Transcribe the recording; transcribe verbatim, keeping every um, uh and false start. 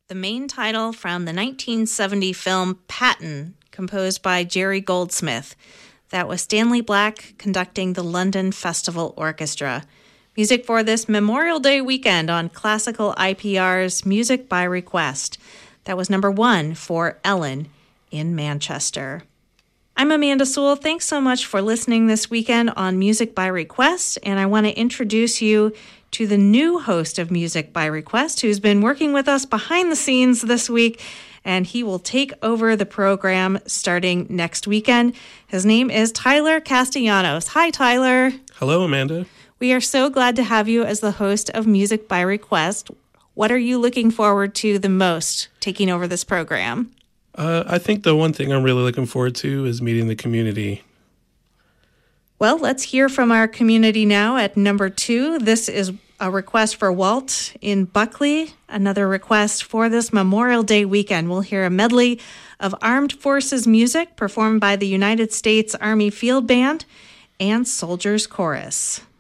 the main title from the nineteen seventy film Patton, composed by Jerry Goldsmith. That was Stanley Black conducting the London Festival Orchestra. Music for this Memorial Day weekend on Classical I P R's Music by Request. That was number one for Ellen in Manchester. I'm Amanda Sewell. Thanks so much for listening this weekend on Music by Request, and I want to introduce you to the new host of Music by Request who's been working with us behind the scenes this week, and he will take over the program starting next weekend. His name is Tyler Castellanos. Hi, Tyler. Hello, Amanda. We are so glad to have you as the host of Music by Request. What are you looking forward to the most taking over this program? Uh, I think the one thing I'm really looking forward to is meeting the community. Well, let's hear from our community now at number two. This is a request for Walt in Buckley, another request for this Memorial Day weekend. We'll hear a medley of Armed Forces music performed by the United States Army Field Band and Soldiers Chorus.